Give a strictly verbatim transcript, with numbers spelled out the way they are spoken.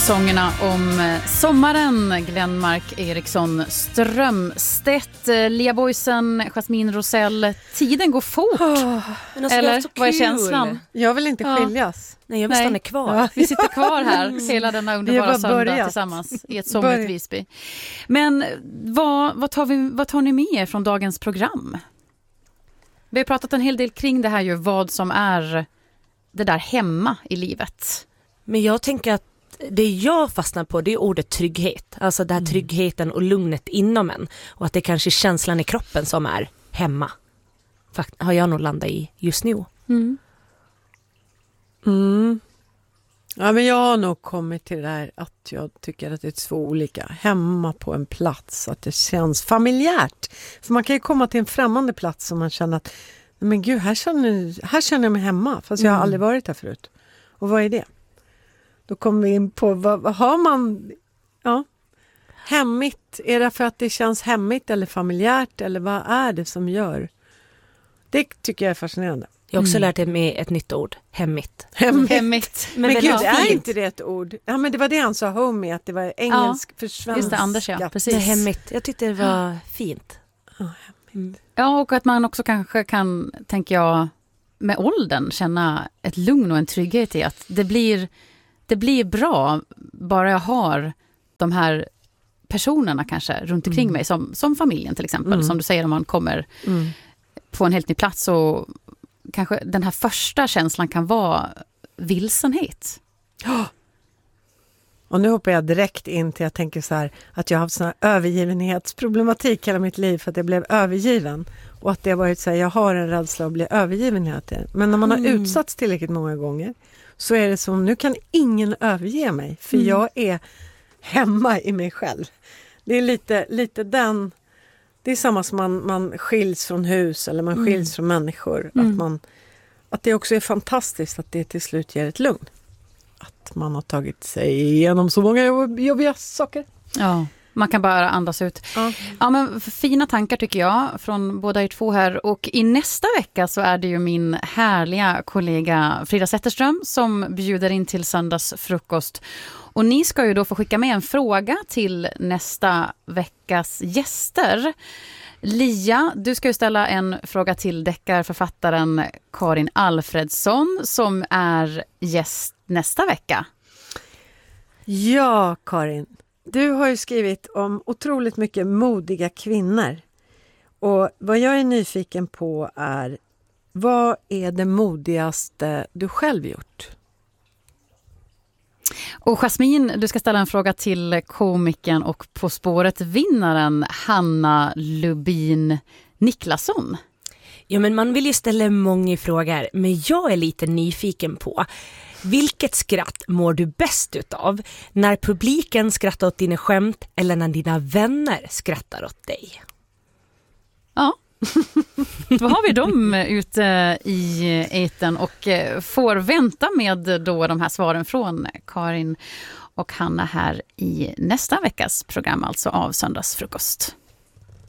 Sångerna om sommaren, Glenmark Eriksson Strömstedt, Lia Boysen, Jasmine Rosell. Tiden går fort. Oh, alltså, eller så vad är känslan? Jag vill inte skiljas. Ja. Nej, jag vill stanna kvar. Ja, vi sitter kvar här hela denna underbara söndag börjat. tillsammans i ett somrigt Visby. Men vad, vad, tar vi, vad tar ni med er från dagens program? Vi har pratat en hel del kring det här, ju, vad som är det där hemma i livet. Men jag tänker att det jag fastnar på, det är ordet trygghet. Alltså den här tryggheten och lugnet inom en. Och att det kanske är känslan i kroppen som är hemma. Fakt- har jag nog landat i just nu. Mm. Mm. Ja, men jag har nog kommit till det här att jag tycker att det är två olika. Hemma på en plats, att det känns familjärt. För man kan ju komma till en främmande plats som man känner att men gud, här känner, här känner jag mig hemma. Fast jag har mm. aldrig varit här förut. Och vad är det? Då kommer vi in på, vad, vad har man, ja, hemmigt, är det för att det känns hemmigt eller familjärt, eller vad är det som gör? Det tycker jag är fascinerande. Jag har också mm. lärt mig ett nytt ord, hemmigt. Hemmigt. hemmigt. Men, men gud, är inte det ett ord? Ja, men det var det han sa, homey, att det var engelsk ja, för svenska. Just det, Anders, ja, precis. Det hemmigt, jag tyckte det var fint. Ja, hemmigt. Ja, och att man också kanske kan, tänker jag, med åldern känna ett lugn och en trygghet i att det blir... Det blir bra bara jag har de här personerna kanske runt omkring mm. mig, som, som familjen till exempel, mm. som du säger, om man kommer mm. på en helt ny plats, och kanske den här första känslan kan vara vilsenhet. Oh. Och nu hoppar jag direkt in till, jag tänker så här, att jag har haft sån här övergivenhetsproblematik hela mitt liv för att jag blev övergiven. Och att det har varit så här, jag har en rädsla att bli övergiven hela tiden. Men när man har mm. utsatts tillräckligt många gånger, så är det som, nu kan ingen överge mig. För mm. jag är hemma i mig själv. Det är lite, lite den... Det är samma som man, man skiljs från hus eller man skiljs mm. från människor. Mm. Att, man, att det också är fantastiskt att det till slut ger ett lugn. Att man har tagit sig igenom så många jobbiga saker. Ja, man kan bara andas ut. Ja. Ja, men fina tankar tycker jag från båda er två här. Och i nästa vecka så är det ju min härliga kollega Frida Zetterström som bjuder in till söndagsfrukost. Och ni ska ju då få skicka med en fråga till nästa veckas gäster. Lia, du ska ju ställa en fråga till deckarförfattaren Karin Alfredsson som är gäst nästa vecka. Ja, Karin. Du har ju skrivit om otroligt mycket modiga kvinnor. Och vad jag är nyfiken på är, vad är det modigaste du själv gjort? Och Jasmine, du ska ställa en fråga till komikern och På spåret-vinnaren Hanna Lubin Niklasson. Ja, men man vill ju ställa många frågor, men jag är lite nyfiken på vilket skratt mår du bäst utav? När publiken skrattar åt dina skämt eller när dina vänner skrattar åt dig? Ja, då har vi dem ute i eten och får vänta med då de här svaren från Karin och Hanna här i nästa veckas program, alltså av Söndagsfrukost.